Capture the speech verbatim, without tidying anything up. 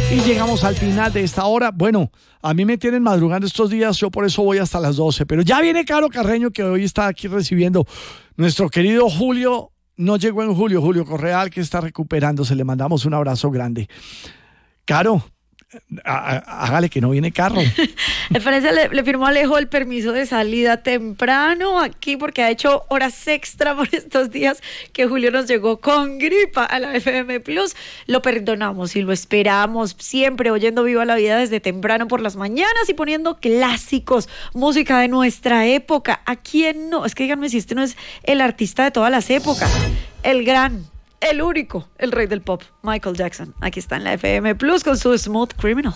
Y llegamos al final de esta hora. Bueno, a mí me tienen madrugando estos días, yo por eso voy hasta las doce. Pero ya viene Caro Carreño, que hoy está aquí recibiendo nuestro querido Julio. No llegó en Julio, Julio Correal, que está recuperándose. Le mandamos un abrazo grande. Caro, hágale que no viene carro. El Francia le, le firmó a Alejo el permiso de salida temprano aquí porque ha hecho horas extra por estos días que Julio nos llegó con gripa a la F M Plus. Lo perdonamos y lo esperamos siempre oyendo Viva la Vida desde temprano por las mañanas y poniendo clásicos, música de nuestra época. ¿A quién no? Es que díganme si este no es el artista de todas las épocas, el gran, el único, el rey del pop, Michael Jackson. Aquí está en la F M Plus con su Smooth Criminal.